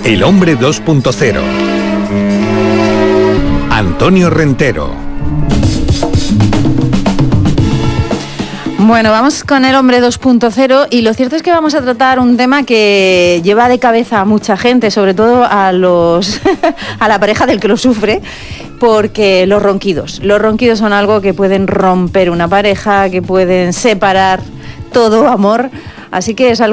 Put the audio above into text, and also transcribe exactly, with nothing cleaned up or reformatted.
El hombre dos punto cero. Antonio Rentero. Bueno, vamos con el hombre dos punto cero y lo cierto es que vamos a tratar un tema que lleva de cabeza a mucha gente, sobre todo a los a la pareja del que lo sufre, porque los ronquidos. Los ronquidos son algo que pueden romper una pareja, que pueden separar todo amor, así que es algo